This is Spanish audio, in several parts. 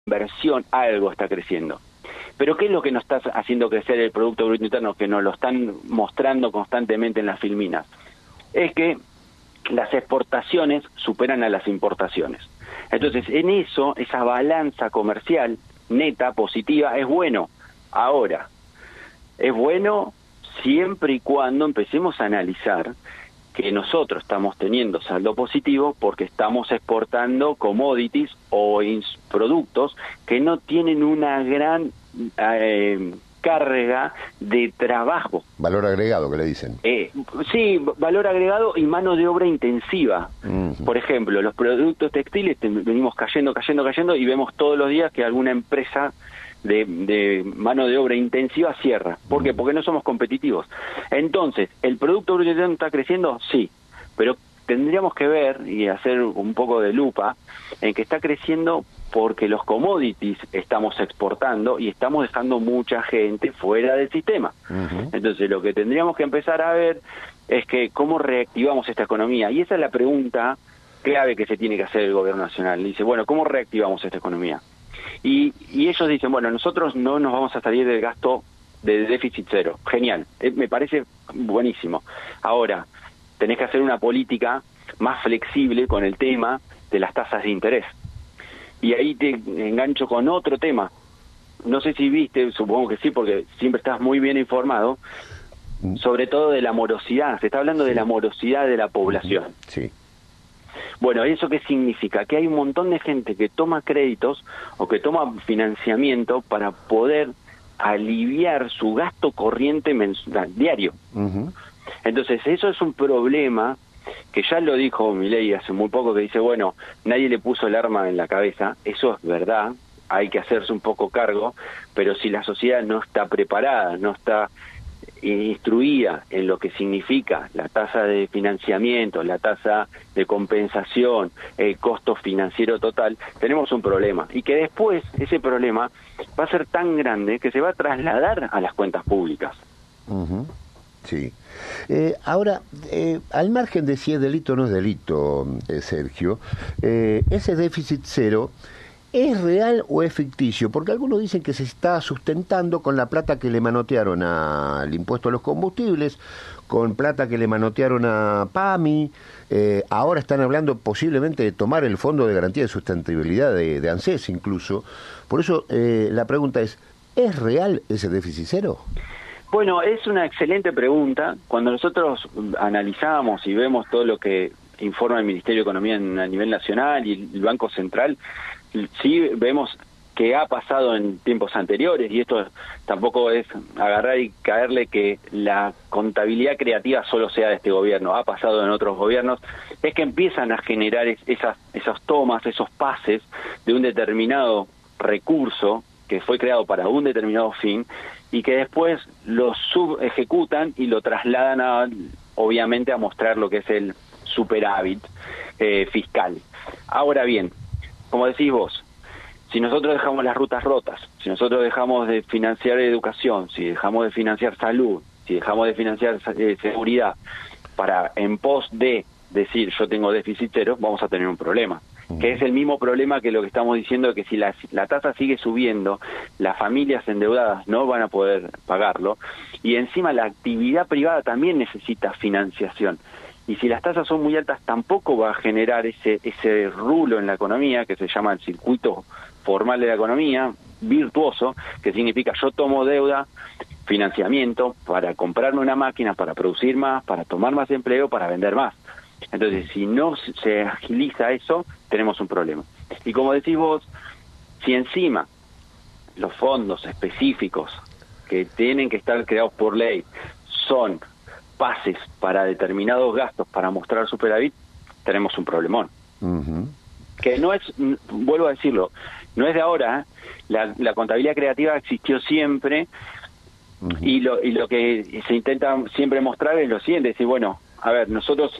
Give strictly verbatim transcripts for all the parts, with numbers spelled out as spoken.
inversión, algo está creciendo. Pero ¿qué es lo que nos está haciendo crecer el Producto Bruto Interno, que nos lo están mostrando constantemente en las filminas? Es que las exportaciones superan a las importaciones. Entonces, en eso, esa balanza comercial neta, positiva, es bueno. Ahora, es bueno siempre y cuando empecemos a analizar que nosotros estamos teniendo saldo positivo porque estamos exportando commodities o productos que no tienen una gran eh, carga de trabajo. Valor agregado, que le dicen. Eh, sí, valor agregado y mano de obra intensiva. Uh-huh. Por ejemplo, los productos textiles venimos cayendo, cayendo, cayendo y vemos todos los días que alguna empresa de, de mano de obra intensiva cierra. ¿Por qué? Porque no somos competitivos. Entonces, ¿el Producto Bruto Interno está creciendo? Sí, pero tendríamos que ver y hacer un poco de lupa en que está creciendo porque los commodities estamos exportando y estamos dejando mucha gente fuera del sistema. Uh-huh. Entonces, lo que tendríamos que empezar a ver es que cómo reactivamos esta economía. Y esa es la pregunta clave que se tiene que hacer el gobierno nacional. Dice, bueno, ¿cómo reactivamos esta economía? Y, y ellos dicen, bueno, nosotros no nos vamos a salir del gasto de déficit cero. Genial, eh, me parece buenísimo. Ahora, tenés que hacer una política más flexible con el tema de las tasas de interés. Y ahí te engancho con otro tema. No sé si viste, supongo que sí, porque siempre estás muy bien informado, sobre todo de la morosidad. Se está hablando sí. de la morosidad de la población. Sí. Bueno, ¿eso qué significa? Que hay un montón de gente que toma créditos o que toma financiamiento para poder aliviar su gasto corriente mensual, diario. Uh-huh. Entonces, eso es un problema que ya lo dijo Milei hace muy poco, que dice, bueno, nadie le puso el arma en la cabeza. Eso es verdad, hay que hacerse un poco cargo, pero si la sociedad no está preparada, no está instruida en lo que significa la tasa de financiamiento, la tasa de compensación, el costo financiero total, tenemos un problema. Y que después ese problema va a ser tan grande que se va a trasladar a las cuentas públicas. Uh-huh. Sí. Eh, ahora, eh, al margen de si es delito o no es delito, eh, Sergio, eh, ese déficit cero, ¿es real o es ficticio? Porque algunos dicen que se está sustentando con la plata que le manotearon al impuesto a los combustibles, con plata que le manotearon a PAMI, eh, ahora están hablando posiblemente de tomar el Fondo de Garantía de Sustentabilidad de, de ANSES incluso. Por eso eh, la pregunta es, ¿es real ese déficit cero? Bueno, es una excelente pregunta. Cuando nosotros analizamos y vemos todo lo que informa el Ministerio de Economía en, a nivel nacional y el Banco Central, sí vemos que ha pasado en tiempos anteriores, y esto tampoco es agarrar y caerle que la contabilidad creativa solo sea de este gobierno, ha pasado en otros gobiernos, es que empiezan a generar esas, esas tomas, esos pases de un determinado recurso que fue creado para un determinado fin, y que después lo subejecutan y lo trasladan a, obviamente, a mostrar lo que es el superávit eh, fiscal. Ahora bien, como decís vos, si nosotros dejamos las rutas rotas, si nosotros dejamos de financiar educación, si dejamos de financiar salud, si dejamos de financiar eh, seguridad, para en pos de decir yo tengo déficit cero, vamos a tener un problema. Que es el mismo problema que lo que estamos diciendo, que si la, la tasa sigue subiendo, las familias endeudadas no van a poder pagarlo, y encima la actividad privada también necesita financiación. Y si las tasas son muy altas, tampoco va a generar ese ese rulo en la economía, que se llama el circuito formal de la economía, virtuoso, que significa yo tomo deuda, financiamiento, para comprarme una máquina, para producir más, para tomar más empleo, para vender más. Entonces, si no se agiliza eso, tenemos un problema. Y como decís vos, si encima los fondos específicos que tienen que estar creados por ley son pases para determinados gastos para mostrar superávit, tenemos un problemón. Uh-huh. Que no es, vuelvo a decirlo, no es de ahora, ¿eh? la, la contabilidad creativa existió siempre. Uh-huh. y, lo, y lo que se intenta siempre mostrar es lo siguiente, decir, bueno, a ver, nosotros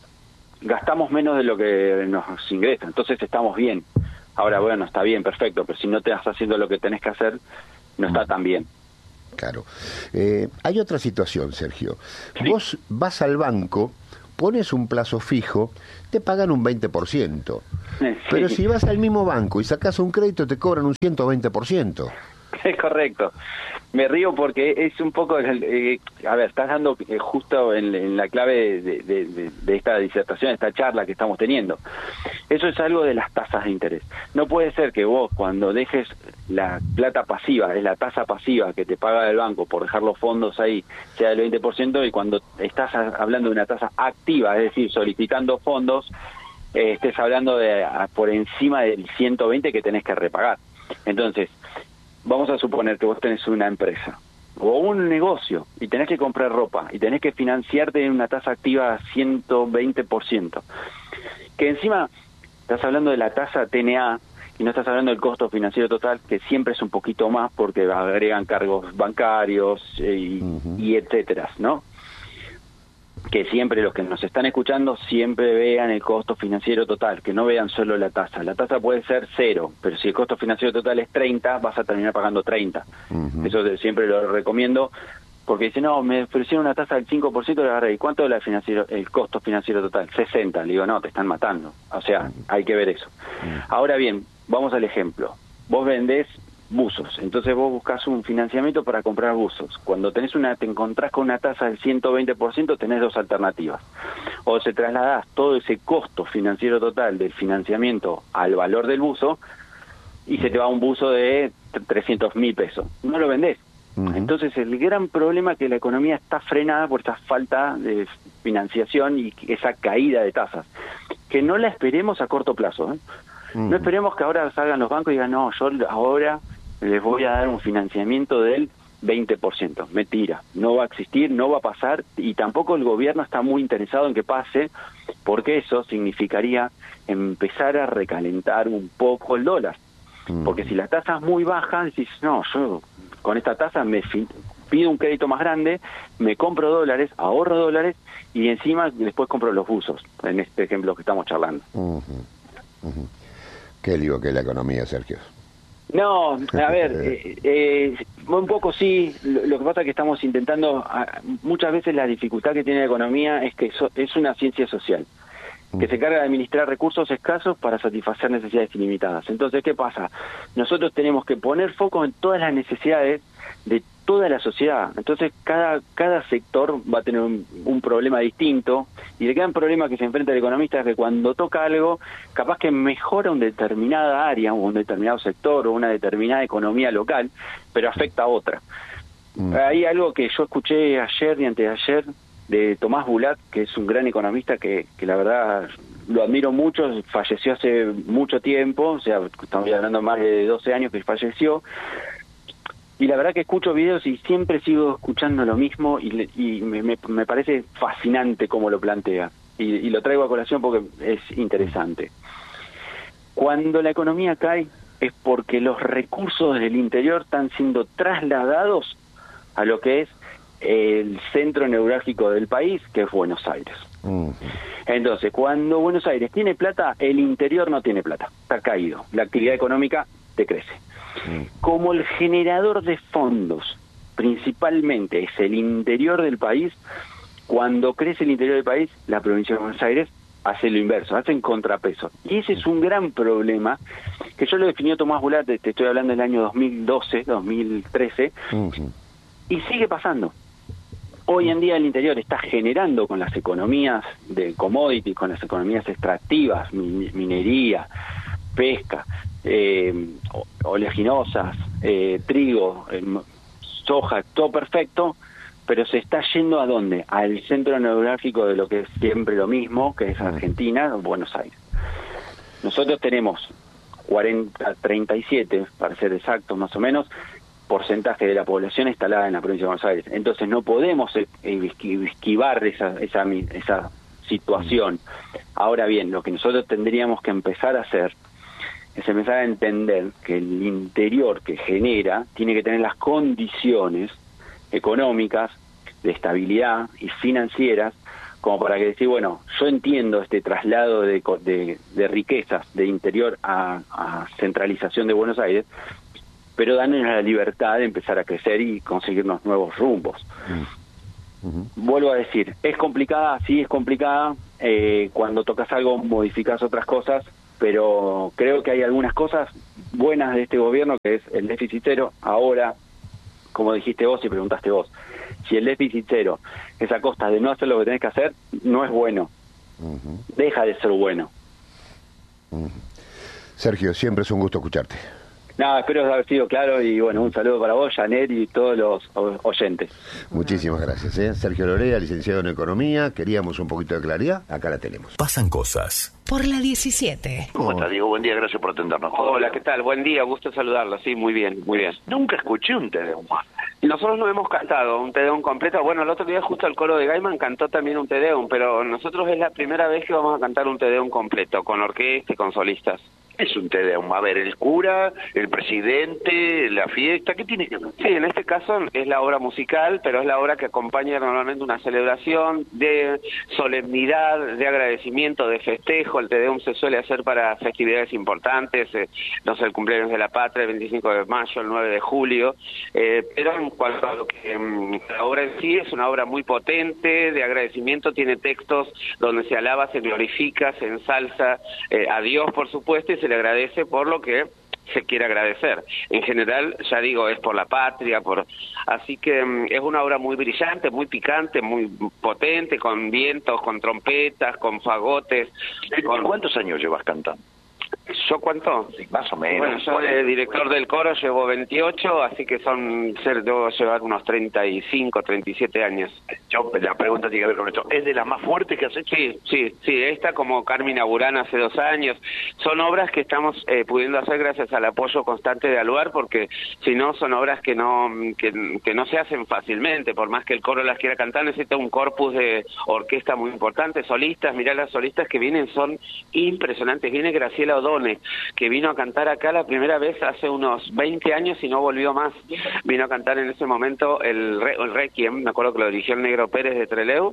gastamos menos de lo que nos ingresa, entonces estamos bien. Ahora, bueno, está bien, perfecto, pero si no te estás haciendo lo que tenés que hacer, no está tan bien. Claro. Eh, hay otra situación, Sergio. Sí. Vos vas al banco pones un plazo fijo, te pagan un veinte por ciento. Sí. Pero si vas al mismo banco y sacas un crédito, te cobran un ciento veinte por ciento. Es correcto. Me río porque es un poco, eh, a ver, estás dando eh, justo en, en la clave de, de, de, de esta disertación, de esta charla que estamos teniendo. Eso es algo de las tasas de interés. No puede ser que vos, cuando dejes la plata pasiva, es la tasa pasiva que te paga el banco por dejar los fondos ahí, sea del veinte por ciento, y cuando estás hablando de una tasa activa, es decir, solicitando fondos, eh, estés hablando de a, por encima del ciento veinte que tenés que repagar. Entonces, vamos a suponer que vos tenés una empresa o un negocio y tenés que comprar ropa y tenés que financiarte en una tasa activa a ciento veinte por ciento. Que encima estás hablando de la tasa T N A y no estás hablando del costo financiero total, que siempre es un poquito más porque agregan cargos bancarios y, uh-huh. y etcétera, ¿no? Que siempre los que nos están escuchando siempre vean el costo financiero total, que no vean solo la tasa. La tasa puede ser cero, pero si el costo financiero total es treinta, vas a terminar pagando treinta. Uh-huh. Eso siempre lo recomiendo, porque dicen, no, me ofrecieron una tasa del cinco por ciento, le agarré, ¿y cuánto es la financiero, el costo financiero total? sesenta. Le digo, no, te están matando. O sea, hay que ver eso. Uh-huh. Ahora bien, vamos al ejemplo. Vos vendés buzos, entonces vos buscás un financiamiento para comprar buzos. Cuando tenés una, te encontrás con una tasa del ciento veinte por ciento, tenés dos alternativas. O se trasladás todo ese costo financiero total del financiamiento al valor del buzo y se te va un buzo de trescientos mil pesos. No lo vendés. Uh-huh. Entonces el gran problema es que la economía está frenada por esta falta de financiación y esa caída de tasas, que no la esperemos a corto plazo, ¿eh? Uh-huh. No esperemos que ahora salgan los bancos y digan, no, yo ahora les voy a dar un financiamiento del veinte por ciento. Mentira, no va a existir, no va a pasar, y tampoco el gobierno está muy interesado en que pase, porque eso significaría empezar a recalentar un poco el dólar. Uh-huh. Porque si la tasa es muy baja, decís, no, yo con esta tasa me fi- pido un crédito más grande, me compro dólares, ahorro dólares, y encima después compro los buzos, en este ejemplo que estamos charlando. Uh-huh. Uh-huh. Qué lío que es la economía, Sergio. No, a ver, eh, eh, un poco sí, lo, lo que pasa es que estamos intentando, a, muchas veces la dificultad que tiene la economía es que so, es una ciencia social, que se encarga de administrar recursos escasos para satisfacer necesidades ilimitadas. Entonces, ¿qué pasa? Nosotros tenemos que poner foco en todas las necesidades de toda la sociedad. Entonces, cada cada sector va a tener un, un problema distinto, y el gran problema que se enfrenta el economista es que cuando toca algo, capaz que mejora una determinada área, o un determinado sector, o una determinada economía local, pero afecta a otra. Mm. Hay algo que yo escuché ayer y antes de ayer, de Tomás Bulat, que es un gran economista que, que la verdad lo admiro mucho, falleció hace mucho tiempo, o sea, estamos hablando más de doce años que falleció, y la verdad que escucho videos y siempre sigo escuchando lo mismo, y, y me, me, me parece fascinante cómo lo plantea, y, y lo traigo a colación porque es interesante. Cuando la economía cae es porque los recursos del interior están siendo trasladados a lo que es el centro neurálgico del país, que es Buenos Aires. Uh-huh. Entonces, cuando Buenos Aires tiene plata, el interior no tiene plata, está caído, la actividad económica decrece. Uh-huh. Como el generador de fondos principalmente es el interior del país, cuando crece el interior del país, la provincia de Buenos Aires hace lo inverso, hace en contrapeso. Y ese es un gran problema, que yo lo definió Tomás Bulat, te estoy hablando del año dos mil doce, dos mil trece, uh-huh. y sigue pasando. Hoy en día el interior está generando con las economías de commodities, con las economías extractivas, minería, pesca, eh, oleaginosas, eh, trigo, eh, soja, todo perfecto, pero se está yendo ¿a dónde? Al centro neurálgico de lo que es siempre lo mismo, que es Argentina, Buenos Aires. Nosotros tenemos cuarenta, treinta y siete, para ser exactos más o menos, porcentaje de la población instalada en la provincia de Buenos Aires. Entonces no podemos esquivar esa, esa, esa situación. Ahora bien, lo que nosotros tendríamos que empezar a hacer es empezar a entender que el interior que genera tiene que tener las condiciones económicas, de estabilidad y financieras, como para que decir, bueno, yo entiendo este traslado de, de, de riquezas de interior a, a centralización de Buenos Aires, pero danos la libertad de empezar a crecer y conseguirnos nuevos rumbos. Mm. Uh-huh. Vuelvo a decir, es complicada, sí es complicada, eh, cuando tocas algo modificas otras cosas, pero creo que hay algunas cosas buenas de este gobierno, que es el déficit cero. Ahora, como dijiste vos y preguntaste vos, si el déficit cero es a costa de no hacer lo que tenés que hacer, no es bueno. Uh-huh. Deja de ser bueno. Uh-huh. Sergio, siempre es un gusto escucharte. Nada, espero haber sido claro y bueno, un saludo para vos, Janet, y todos los oyentes. Muchísimas gracias, ¿eh? Sergio Lorea, licenciado en Economía. Queríamos un poquito de claridad, acá la tenemos. Pasan cosas. Por la diecisiete. ¿Cómo estás, Diego? Buen día, gracias por atendernos. Hola, ¿qué tal? Buen día, gusto saludarlo. Sí, muy bien, muy bien. Nunca escuché un Te Deum. Nosotros no hemos cantado un Te Deum completo. Bueno, el otro día justo el coro de Gaiman cantó también un Te Deum, pero nosotros es la primera vez que vamos a cantar un Te Deum completo, con orquesta y con solistas. Es un Te Deum. A ver, el cura, el presidente, la fiesta, ¿qué tiene que ver? Sí, en este caso es la obra musical, pero es la obra que acompaña normalmente una celebración de solemnidad, de agradecimiento, de festejo. El Te Deum se suele hacer para festividades importantes, eh, no sé, el cumpleaños de la patria, el veinticinco de mayo, el nueve de julio, eh, pero en cuanto a lo que um, la obra en sí es una obra muy potente, de agradecimiento, tiene textos donde se alaba, se glorifica, se ensalza eh, a Dios, por supuesto, y se le agradece por lo que se quiere agradecer. En general, ya digo, es por la patria, por así que um, es una obra muy brillante, muy picante, muy potente, con vientos, con trompetas, con fagotes. Con... ¿Cuántos años llevas cantando? ¿Yo cuánto? Sí, más o menos. Bueno, yo de director del coro llevo veintiocho, así que son, debo llevar unos treinta y cinco, treinta y siete años. Yo, la pregunta tiene que ver con esto. ¿Es de las más fuertes que has hecho? Sí, sí, sí. Esta, como Carmina Burana hace dos años, son obras que estamos eh, pudiendo hacer gracias al apoyo constante de Aluar, porque si no, son obras que no que, que no se hacen fácilmente. Por más que el coro las quiera cantar, necesita un corpus de orquesta muy importante, solistas. Mirá, las solistas que vienen son impresionantes. Viene Graciela O'Donnell, que vino a cantar acá la primera vez hace unos veinte años y no volvió más. Vino a cantar en ese momento el, Re, el Requiem, me acuerdo que lo dirigió el Negro Pérez de Trelew,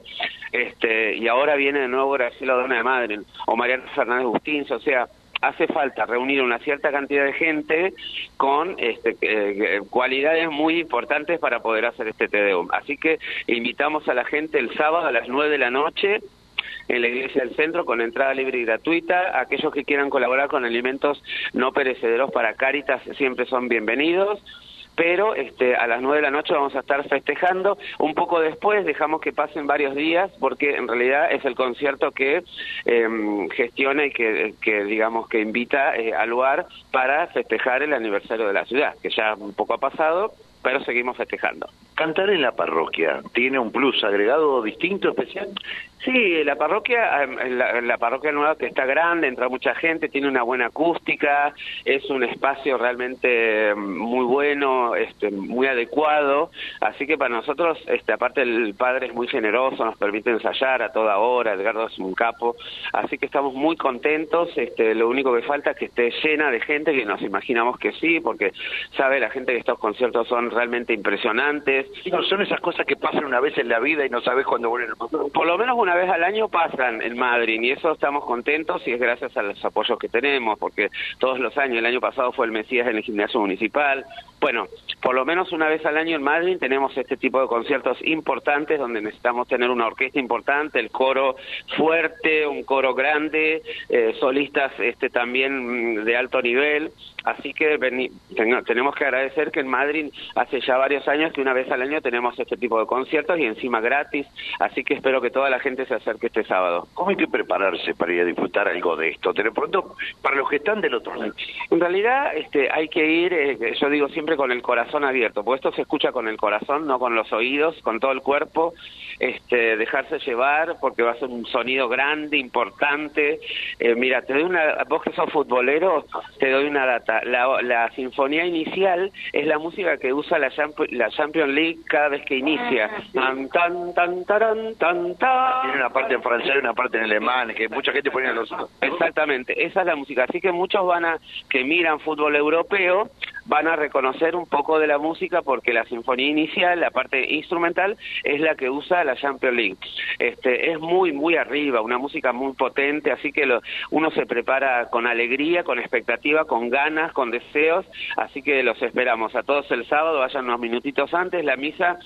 este, y ahora viene de nuevo Graciela O'Donnell de Madrid, o Mariano Fernández Bustín. O sea, hace falta reunir una cierta cantidad de gente con este, eh, cualidades muy importantes para poder hacer este Te Deum. Así que invitamos a la gente el sábado a las nueve de la noche en la iglesia del centro, con entrada libre y gratuita. Aquellos que quieran colaborar con alimentos no perecederos para Cáritas siempre son bienvenidos. Pero este, a las nueve de la noche vamos a estar festejando. Un poco después dejamos que pasen varios días, porque en realidad es el concierto que eh, gestiona y que, que digamos que invita eh, al lugar para festejar el aniversario de la ciudad, que ya un poco ha pasado, pero seguimos festejando. ¿Cantar en la parroquia tiene un plus agregado distinto, especial? Sí, la parroquia, la, la parroquia nueva, que está grande, entra mucha gente, tiene una buena acústica, es un espacio realmente muy bueno, este, muy adecuado, así que para nosotros, este, aparte el padre es muy generoso, nos permite ensayar a toda hora, Edgardo es un capo, así que estamos muy contentos. Este, lo único que falta es que esté llena de gente, que nos imaginamos que sí, porque sabe la gente que estos conciertos son realmente impresionantes. No, son esas cosas que pasan una vez en la vida y no sabes cuándo vuelven a pasar. Por lo menos una vez al año pasan en Madrid, y eso estamos contentos, y es gracias a los apoyos que tenemos, porque todos los años, el año pasado fue el Mesías en el gimnasio municipal. Bueno, por lo menos una vez al año en Madrid tenemos este tipo de conciertos importantes, donde necesitamos tener una orquesta importante, el coro fuerte, un coro grande, eh, solistas este también de alto nivel. Así que vení, ten, tenemos que agradecer que en Madrid hace ya varios años que una vez al año tenemos este tipo de conciertos, y encima gratis, así que espero que toda la gente se acerque este sábado. ¿Cómo hay que prepararse para ir a disfrutar algo de esto? De pronto, para los que están del otro lado. En realidad este, hay que ir, eh, yo digo siempre con el corazón abierto, porque esto se escucha con el corazón, no con los oídos, con todo el cuerpo, este, dejarse llevar, porque va a ser un sonido grande, importante. Eh, mira, te doy una, vos que sos futbolero, te doy una data. La, la sinfonía inicial es la música que usa la, la Champions League cada vez que inicia. Tan, tan, tan, taran, tan, tan. Tiene una parte en francés y una parte en alemán, que mucha gente pone en los... Exactamente, esa es la música. Así que muchos van a, que miran fútbol europeo, van a reconocer un poco de la música, porque la sinfonía inicial, la parte instrumental, es la que usa la Champions League. Este, es muy, muy arriba, una música muy potente, así que lo, uno se prepara con alegría, con expectativa, con ganas, con deseos, así que los esperamos a todos el sábado. Vayan unos minutitos antes. La misa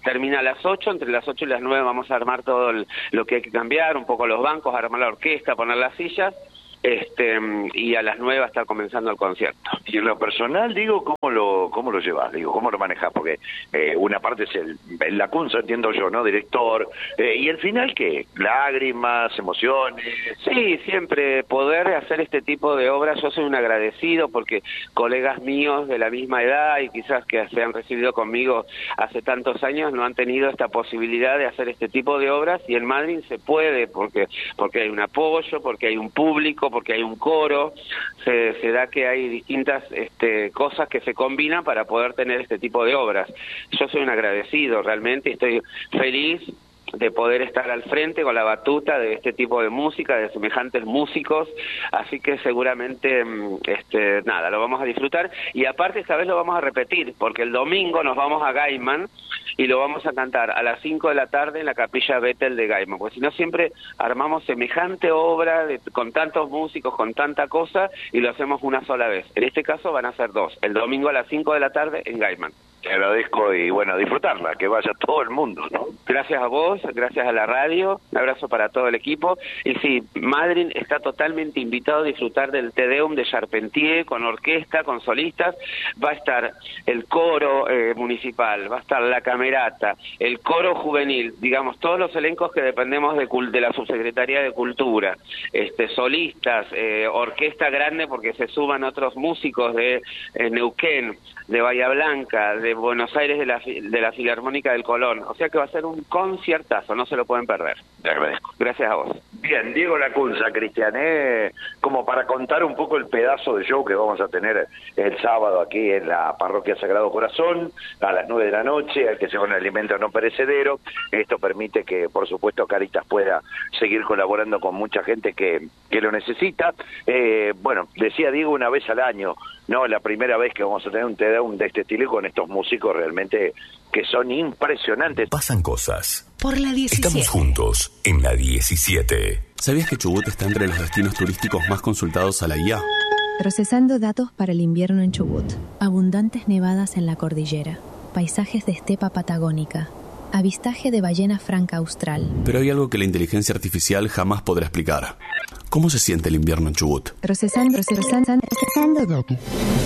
termina a las ocho, entre las ocho y las nueve vamos a armar todo el, lo que hay que cambiar, un poco los bancos, armar la orquesta, poner las sillas, este y a las nueve va a estar comenzando el concierto. Y en lo personal, digo, ¿cómo lo cómo lo llevas? Digo, ¿cómo lo manejas? Porque eh, una parte es el, el Lacunza, entiendo yo, ¿no? Director. Eh, ¿Y el final qué? ¿Lágrimas, emociones? Sí, siempre poder hacer este tipo de obras. Yo soy un agradecido porque colegas míos de la misma edad y quizás que se han recibido conmigo hace tantos años no han tenido esta posibilidad de hacer este tipo de obras, y en Madrid se puede porque porque hay un apoyo, porque hay un público, porque hay un coro, se, se da que hay distintas este, cosas que se combinan para poder tener este tipo de obras. Yo soy un agradecido realmente, estoy feliz de poder estar al frente con la batuta de este tipo de música, de semejantes músicos, así que seguramente, este, nada, lo vamos a disfrutar, y aparte esta vez lo vamos a repetir, porque el domingo nos vamos a Gaiman y lo vamos a cantar a las cinco de la tarde en la Capilla Bethel de Gaiman, porque si no siempre armamos semejante obra de, con tantos músicos, con tanta cosa, y lo hacemos una sola vez. En este caso van a ser dos, el domingo a las cinco de la tarde en Gaiman. Te agradezco y bueno, disfrutarla, que vaya todo el mundo, ¿no? Gracias a vos, gracias a la radio, un abrazo para todo el equipo. Y sí, Madryn está totalmente invitado a disfrutar del Te Deum de Charpentier, con orquesta, con solistas. Va a estar el coro eh, municipal, va a estar la camerata, el coro juvenil, digamos, todos los elencos que dependemos de, de la Subsecretaría de Cultura, este, solistas, eh, orquesta grande porque se suman otros músicos de eh, Neuquén, de Bahía Blanca, de Buenos Aires, de la, de la Filarmónica del Colón. O sea que va a ser un conciertazo, no se lo pueden perder. Te agradezco. Gracias a vos. Bien, Diego Lacunza, Cristian, eh, como para contar un poco el pedazo de show que vamos a tener el sábado aquí en la Parroquia Sagrado Corazón, a las nueve de la noche, al que se va un alimento no perecedero. Esto permite que, por supuesto, Caritas pueda seguir colaborando con mucha gente que, que lo necesita. Eh, bueno, decía Diego, una vez al año, no la primera vez que vamos a tener un Te Deum de este estilo y con estos músicos realmente que son impresionantes. Pasan cosas. Por la diecisiete. Estamos juntos en la diecisiete. ¿Sabías que Chubut está entre los destinos turísticos más consultados a la I A? Procesando datos para el invierno en Chubut. Abundantes nevadas en la cordillera. Paisajes de estepa patagónica. Avistaje de ballena franca austral. Pero hay algo que la inteligencia artificial jamás podrá explicar. ¿Cómo se siente el invierno en Chubut? Procesando, procesando, procesando datos.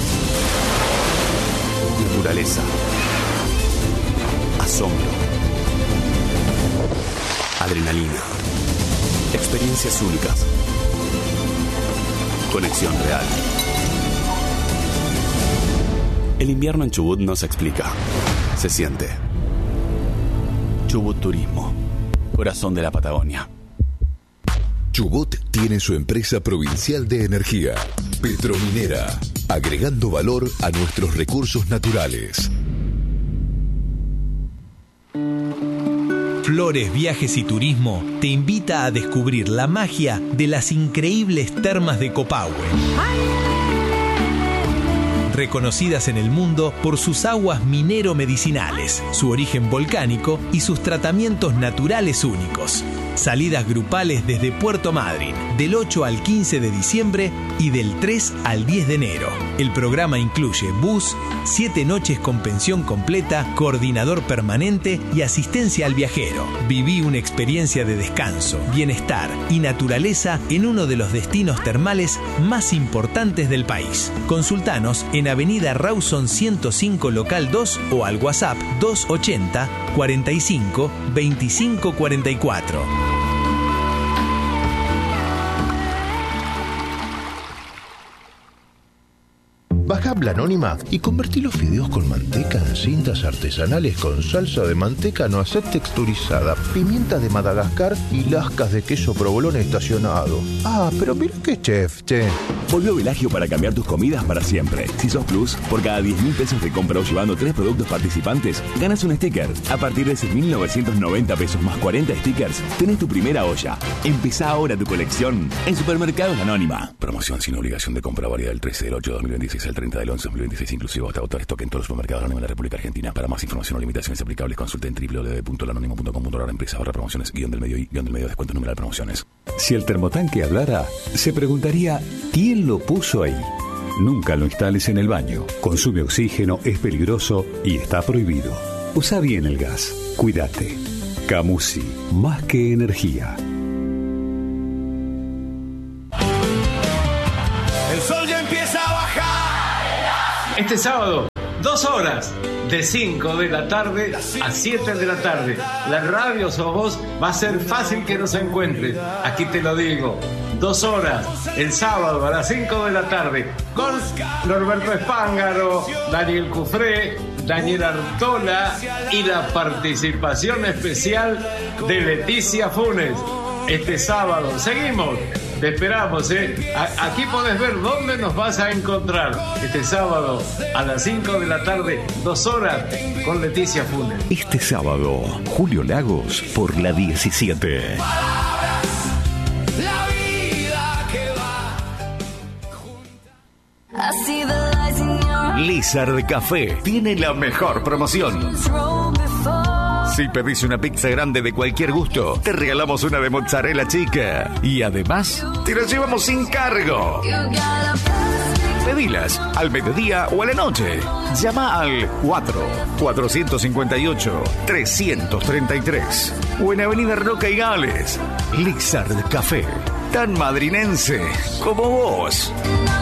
Naturaleza. Asombro. Adrenalina. Experiencias únicas. Conexión real. El invierno en Chubut no se explica. Se siente. Chubut Turismo. Corazón de la Patagonia. Chubut tiene su empresa provincial de energía, Petrominera, agregando valor a nuestros recursos naturales. Flores, Viajes y Turismo te invita a descubrir la magia de las increíbles termas de Copahue. Reconocidas en el mundo por sus aguas minero-medicinales, su origen volcánico y sus tratamientos naturales únicos. Salidas grupales desde Puerto Madryn, del ocho al quince de diciembre y del tres al diez de enero. El programa incluye bus, siete noches con pensión completa, coordinador permanente y asistencia al viajero. Viví una experiencia de descanso, bienestar y naturaleza en uno de los destinos termales más importantes del país. Consultanos en Avenida Rawson ciento cinco Local dos o al WhatsApp dos ochenta, cuarenta y cinco, veinticinco cuarenta y cuatro. Baja la Anónima y convertí los fideos con manteca en cintas artesanales con salsa de manteca no aceite texturizada, pimienta de Madagascar y lascas de queso provolone estacionado. Ah, pero mira qué chef, che. Volvió Velagio para cambiar tus comidas para siempre. Si sos Plus, por cada diez mil pesos de compra o llevando tres productos participantes, ganas un sticker. A partir de seis mil novecientos noventa pesos más cuarenta stickers, tenés tu primera olla. Empezá ahora tu colección en Supermercados Anónima. Promoción sin obligación de compra válida del trece del ocho de dos mil veintiséis al treinta del once de dos mil veintiséis, inclusive hasta agotar stock en todos los supermercados Anónima de la República Argentina. Para más información o limitaciones aplicables, consulte en doble u doble u doble u punto lanónimo punto com punto a r. Empresa ahorra promociones, guión del medio y guión del medio descuento numeral promociones. Si el termotanque hablara, se preguntaría ¿quién lo puso ahí? Nunca lo instales en el baño. Consume oxígeno, es peligroso y está prohibido. Usa bien el gas. Cuídate. Camusi, más que energía. El sol ya empieza a bajar. Este sábado, dos horas, de cinco de la tarde a siete de la tarde. La radio Sos Vos va a ser fácil que nos encuentres. Aquí te lo digo. Dos horas, el sábado a las cinco de la tarde, con Norberto Espángaro, Daniel Cufré, Daniel Artola y la participación especial de Leticia Funes. Este sábado, seguimos, te esperamos, ¿eh? A- aquí podés ver dónde nos vas a encontrar. Este sábado a las cinco de la tarde, dos horas, con Leticia Funes. Este sábado, Julio Lagos por la diecisiete. Lizard Café tiene la mejor promoción. Si pedís una pizza grande de cualquier gusto, te regalamos una de mozzarella chica. Y además, te la llevamos sin cargo. Pedilas al mediodía o a la noche. Llama al cuatro cuatro cinco ocho tres tres tres o en Avenida Roca y Gales. Lizard Café, tan madrinense como vos.